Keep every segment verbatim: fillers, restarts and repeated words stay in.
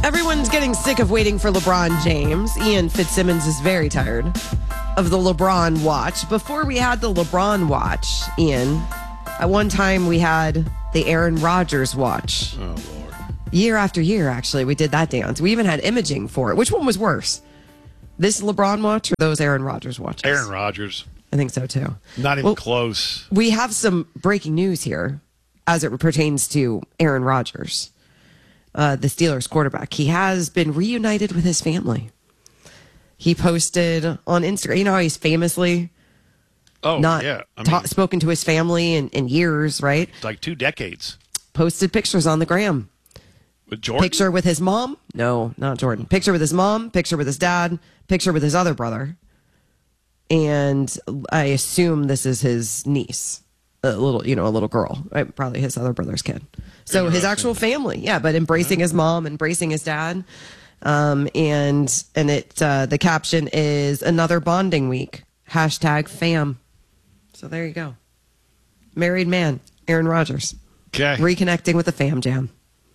Everyone's getting sick of waiting for LeBron James. Ian Fitzsimmons is very tired of the LeBron watch. Before we had the LeBron watch, Ian, at one time we had the Aaron Rodgers watch. Oh, Lord. Year after year, actually, we did that dance. We even had imaging for it. Which one was worse? This LeBron watch or those Aaron Rodgers watches? Aaron Rodgers. I think so, too. Not even well, close. We have some breaking news here as it pertains to Aaron Rodgers, uh, the Steelers quarterback. He has been reunited with his family. He posted on Instagram. You know how he's famously oh, not yeah. I ta- mean, spoken to his family in, in years, right? like two decades. Posted pictures on the gram. With Jordan? Picture with his mom. No, not Jordan. Picture with his mom. Picture with his dad. Picture with his other brother. And I assume this is his niece, a little, you know, a little girl, right? Probably his other brother's kid. So his actual family, yeah, but embracing his mom, embracing his dad, um, and and it uh, the caption is another bonding week. Hashtag fam. So there you go. Married man, Aaron Rodgers, Okay. reconnecting with the fam jam.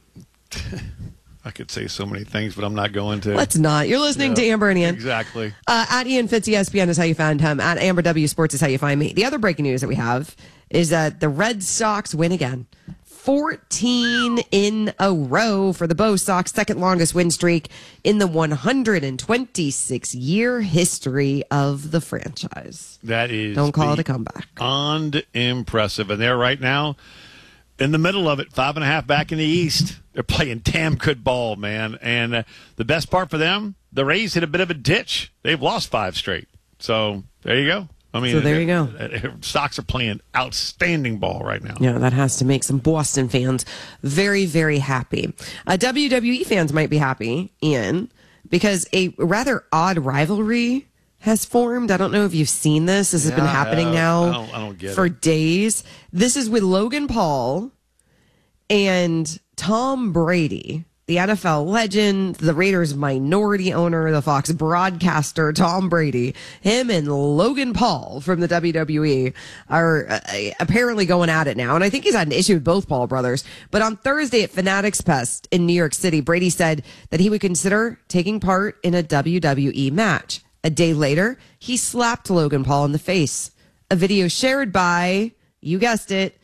I could say so many things, but I'm not going to. Let's not. You're listening Yeah, to Amber and Ian. Exactly. Uh, at Ian Fitz E S P N is how you find him. At Amber W Sports is how you find me. The other breaking news that we have is that the Red Sox win again. fourteen in a row for the Bo Sox, second longest win streak in the one hundred twenty-six year history of the franchise. That is. Don't call it a comeback. Beyond impressive. And they're right now in the middle of it, five and a half back in the East. They're playing damn good ball, man. And uh, the best part for them, the Rays hit a bit of a ditch. They've lost five straight. So there you go. I mean, So there you go. Uh, Sox are playing outstanding ball right now. Yeah, that has to make some Boston fans very, very happy. Uh, W W E fans might be happy, Ian, because a rather odd rivalry has formed. I don't know if you've seen this. This has Yeah, been I happening have. now I don't- I don't get for it. days. This is with Logan Paul and Tom Brady, the N F L legend, the Raiders minority owner, the Fox broadcaster, Tom Brady. Him and Logan Paul from the W W E are uh, apparently going at it now. And I think he's had an issue with both Paul brothers. But on Thursday at Fanatics Fest in New York City, Brady said that he would consider taking part in a W W E match. A day later, he slapped Logan Paul in the face. A video shared by, you guessed it,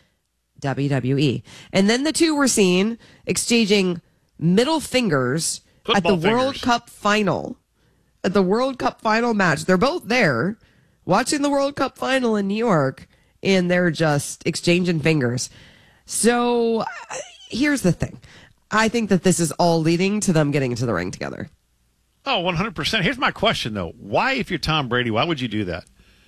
W W E. And then the two were seen exchanging middle fingers Football at the World fingers. Cup final. At the World Cup final match. They're both there watching the World Cup final in New York, and they're just exchanging fingers. So uh, here's the thing. I think that this is all leading to them getting into the ring together. Oh, one hundred percent. Here's my question, though. Why, if you're Tom Brady, why would you do that?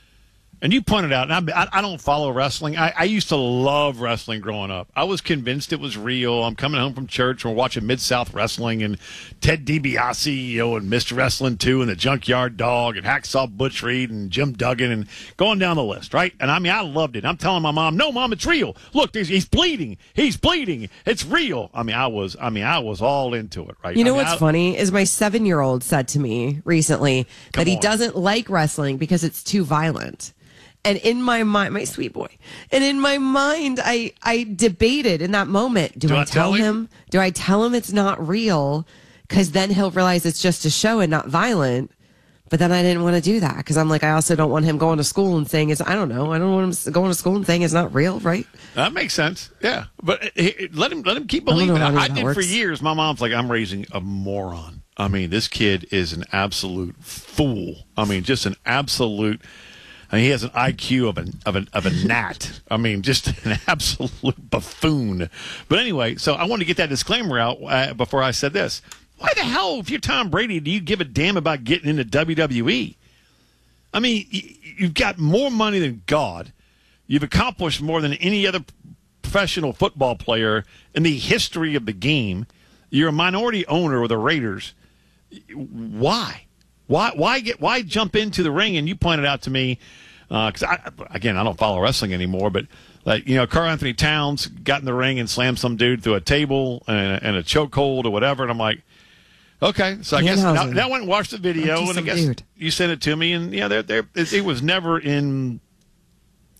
And you pointed out, and I, I don't follow wrestling. I, I used to love wrestling growing up. I was convinced it was real. I'm coming home from church, and we're watching Mid-South Wrestling, and Ted DiBiase, you know, and Mister Wrestling two, and the Junkyard Dog, and Hacksaw Butch Reed, and Jim Duggan, and going down the list, right? And I mean, I loved it. I'm telling my mom, no, Mom, it's real. Look, there's, he's bleeding. He's bleeding. It's real. I mean, I was, I mean, I was all into it, right? You know I mean, what's I, funny is my seven-year-old said to me recently Come that he on. doesn't like wrestling because it's too violent. And in my mind, my sweet boy, and in my mind, I, I debated in that moment, do, Do I, I tell tell him? him, do I tell him it's not real? Because then he'll realize it's just a show and not violent. But then I didn't want to do that because I'm like, I also don't want him going to school and saying it's, I don't know. I don't want him going to school and saying it's not real, right? That makes sense. Yeah, but uh, uh, let him let him keep don't know believing. how I, I that did works. for years. My mom's like, I'm raising a moron. I mean, this kid is an absolute fool. I mean, just an absolute. I mean, he has an I Q of a of a of a gnat. I mean, just an absolute buffoon. But anyway, so I wanted to get that disclaimer out uh, before I said this. Why the hell, if you're Tom Brady, do you give a damn about getting into W W E? I mean, y- you've got more money than God. You've accomplished more than any other professional football player in the history of the game. You're a minority owner of the Raiders. Why? Why? Why get? Why jump into the ring? And you pointed out to me, because I, again, I don't follow wrestling anymore, but like you know, Karl Anthony Towns got in the ring and slammed some dude through a table and, and a chokehold or whatever, and I'm like, okay, so I guess now, Danhausen. now I went and watched the video, Just and I some guess dude. you sent it to me, and yeah, there, there, it, it was never in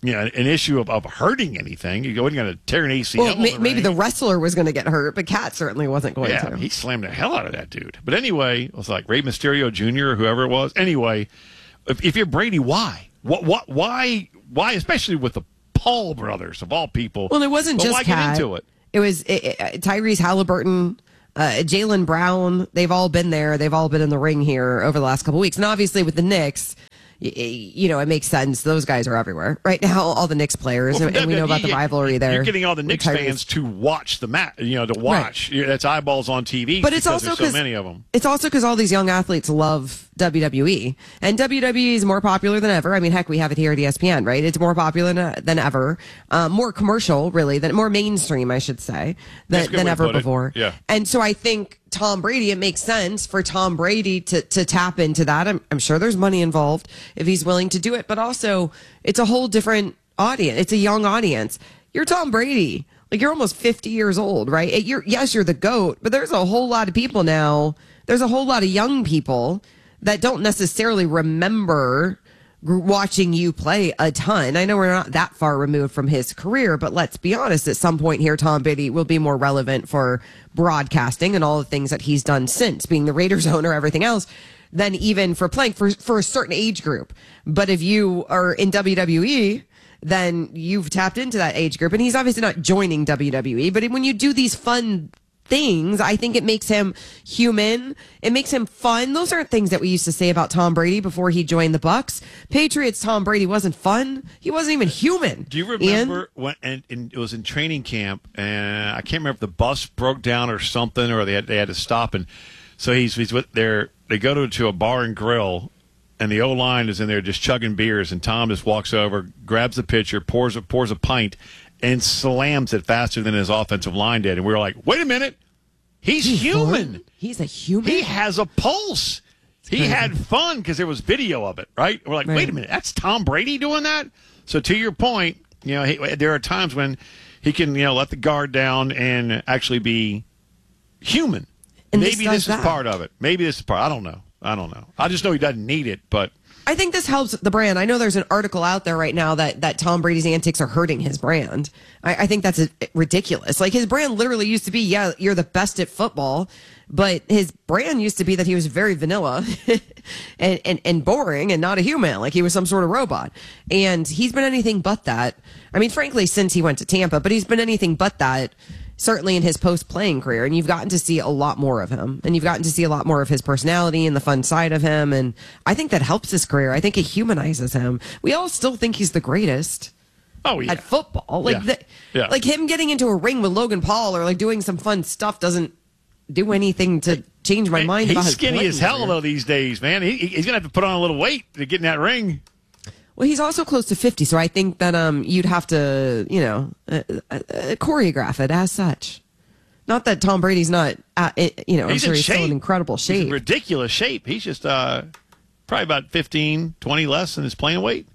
you know, an issue of, of hurting anything. You wasn't going to tear an A C L. Well, ma- the maybe ring. the wrestler was going to get hurt, but Cat certainly wasn't going yeah, to. he slammed the hell out of that dude. But anyway, it was like Rey Mysterio Junior or whoever it was. Anyway, if, if you're Brady, why? What? What? Why? Why? Especially with the Paul brothers of all people. Well, it wasn't but just why Cat. get into it? It was it, it, Tyrese Halliburton, uh, Jaylen Brown. They've all been there. They've all been in the ring here over the last couple of weeks. And obviously with the Knicks, y- you know, it makes sense. Those guys are everywhere right now. All the Knicks players, Well, and, and we know about the you- rivalry there. You're getting all the with Knicks Tyrese. fans to watch the match, you know, to watch. Yeah, that's eyeballs on T V. But it's because also there's so because many of them. It's also because all these young athletes love W W E, and W W E is more popular than ever. I mean, heck, we have it here at E S P N, right? It's more popular than, than ever, um, more commercial, really, than more mainstream, I should say, That's a than, good than way to ever put it. before. Yeah. And so I think Tom Brady, it makes sense for Tom Brady to to tap into that. I'm, I'm sure there's money involved if he's willing to do it, but also it's a whole different audience. It's a young audience. You're Tom Brady. Like, you're almost fifty years old, right? You're, yes, you're the GOAT, but there's a whole lot of people now. There's a whole lot of young people that don't necessarily remember gr- watching you play a ton. I know we're not that far removed from his career, but let's be honest, at some point here, Tom Brady will be more relevant for broadcasting and all the things that he's done since being the Raiders owner, everything else, than even for playing for, for a certain age group. But if you are in W W E, then you've tapped into that age group. And he's obviously not joining W W E, but when you do these fun things, I think it makes him human. It makes him fun. Those aren't things that we used to say about Tom Brady before he joined the Bucks. Patriots Tom Brady wasn't fun. He wasn't even human. Do you remember when and, and it was in training camp, and I can't remember if the bus broke down or something, or they had, they had to stop, and so he's he's with their they go to, to a bar and grill, and the O line is in there just chugging beers, and Tom just walks over, grabs the pitcher, pours a pours a pint, and slams it faster than his offensive line did. And we were like, wait a minute. He's, He's human. Fun. He's a human. He has a pulse. He crazy. had fun because there was video of it, right? We're like, Right. wait a minute. That's Tom Brady doing that? So to your point, you know, he, there are times when he can, you know, let the guard down and actually be human. And Maybe this this, does is that. part of it. Maybe this is part. I don't know. I don't know. I just know he doesn't need it, but I think this helps the brand. I know there's an article out there right now that, that Tom Brady's antics are hurting his brand. I, I think that's a, ridiculous. Like, his brand literally used to be, yeah, you're the best at football, but his brand used to be that he was very vanilla and, and, and boring and not a human. Like, he was some sort of robot. And he's been anything but that. I mean, frankly, since he went to Tampa, but he's been anything but that, certainly in his post-playing career. And you've gotten to see a lot more of him. And you've gotten to see a lot more of his personality and the fun side of him. And I think that helps his career. I think it humanizes him. We all still think he's the greatest oh yeah. at football. Like, Yeah. the, Yeah. like him getting into a ring with Logan Paul or like doing some fun stuff doesn't do anything to change my mind about He's his skinny playing as hell career. though these days, man. He, he's gonna have to put on a little weight to get in that ring. Well, he's also close to fifty, so I think that um you'd have to, you know, uh, uh, uh, choreograph it as such. Not that Tom Brady's not, uh, it, you know, He's I'm sure in he's still shape. in incredible He's shape. in ridiculous shape. He's just uh, probably about fifteen, twenty less than his playing weight.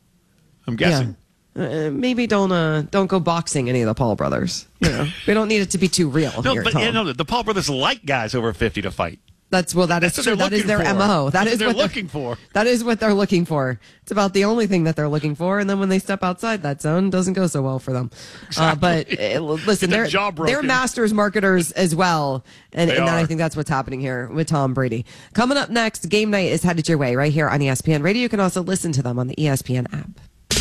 I'm guessing. Uh, maybe don't uh, don't go boxing any of the Paul brothers. You know, we don't need it to be too real. No, here, but Tom. yeah, no, the Paul brothers like guys over fifty to fight. That's well, that is That's what true. they're That is looking their for. M O. That That's is what they're what looking for. That is what they're looking for. It's about the only thing that they're looking for, and then when they step outside that zone, doesn't go so well for them. Uh, but uh, listen, Get their they're jaw broken. they're masters marketers as well, and, They and then I are. think that's what's happening here with Tom Brady. Coming up next, game night is headed your way right here on E S P N Radio. You can also listen to them on the E S P N app.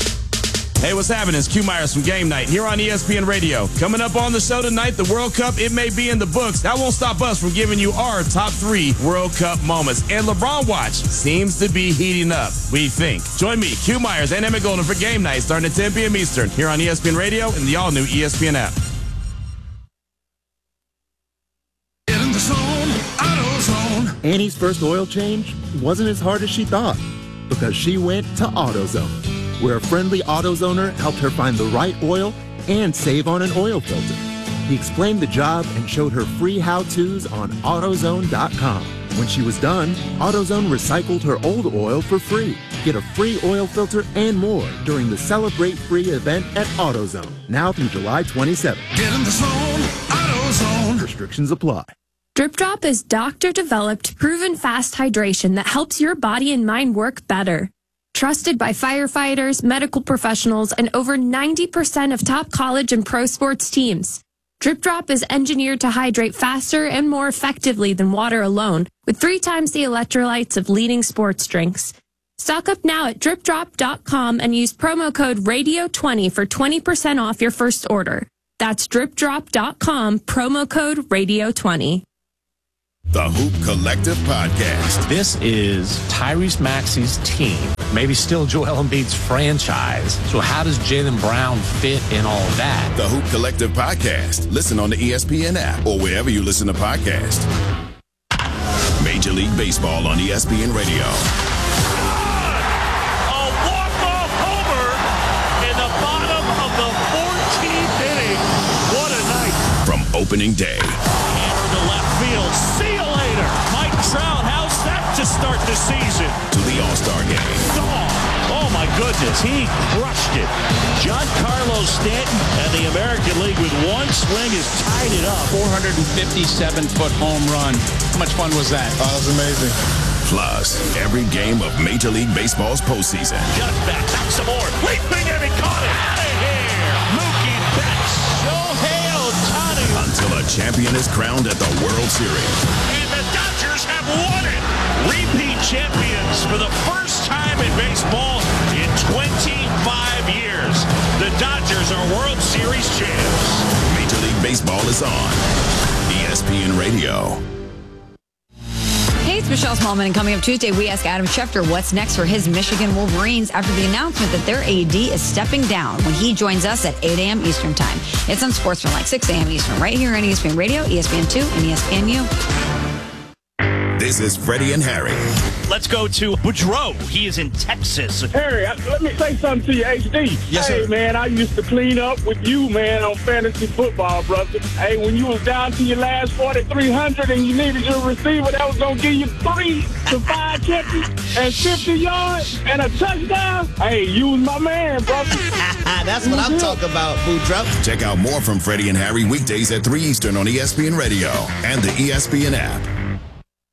Hey, what's happening? It's Q Myers from Game Night here on E S P N Radio. Coming up on the show tonight, the World Cup, it may be in the books. That won't stop us from giving you our top three World Cup moments. And LeBron Watch seems to be heating up, we think. Join me, Q Myers, and Emmett Golden for Game Night starting at ten p.m. Eastern here on E S P N Radio and the all-new E S P N app. Get in the zone, AutoZone. Annie's first oil change wasn't as hard as she thought because she went to AutoZone, where a friendly AutoZoner helped her find the right oil and save on an oil filter. He explained the job and showed her free how-tos on AutoZone dot com. When she was done, AutoZone recycled her old oil for free. Get a free oil filter and more during the Celebrate Free event at AutoZone, now through July twenty-seventh. Get in the zone, AutoZone. Restrictions apply. Drip Drop is doctor-developed, proven fast hydration that helps your body and mind work better. trusted by firefighters, medical professionals, and over ninety percent of top college and pro sports teams. Drip Drop is engineered to hydrate faster and more effectively than water alone, with three times the electrolytes of leading sports drinks. Stock up now at drip drop dot com and use promo code radio twenty for twenty percent off your first order. That's drip drop dot com, promo code radio twenty. The Hoop Collective Podcast. This is Tyrese Maxey's team, maybe still Joel Embiid's franchise. So how does Jaylen Brown fit in all of that? The Hoop Collective Podcast. Listen on the E S P N app or wherever you listen to podcasts. Major League Baseball on E S P N Radio. A walk-off homer in the bottom of the fourteenth inning. What a night. From opening day. Hammer to left field. See you later. Mike Trout, how's that to start the season? To the All-Star game. Oh, oh my goodness, he crushed it. Giancarlo Stanton and the American League with one swing has tied it up. four hundred fifty-seven foot home run. How much fun was that? Oh, that was amazing. Plus, every game of Major League Baseball's postseason. Just back, back some more. Leaping and he caught it. Out of here. Mookie Betts. Shohei Ohtani. Until a champion is crowned at the World Series. And the Dodgers have won it. Repeat champions for the first time in baseball in twenty-five years. The Dodgers are World Series champs. Major League Baseball is on E S P N Radio. Hey, it's Michelle Smallman, and coming up Tuesday, we ask Adam Schefter what's next for his Michigan Wolverines after the announcement that their A D is stepping down when he joins us at eight a.m. Eastern Time. It's on Sports from like six a.m. Eastern, right here on E S P N Radio, E S P N two, and E S P N U. This is Freddie and Harry. Let's go to Boudreaux. He is in Texas. Harry, let me say something to you, H D. Yes, hey, sir. man, I used to clean up with you, man, on fantasy football, brother. Hey, when you was down to your last forty-three hundred and you needed your receiver that was going to give you three to five catches and fifty yards and a touchdown, hey, you was my man, brother. That's what I'm talking about, Boudreaux. Check out more from Freddie and Harry weekdays at three Eastern on E S P N Radio and the E S P N app.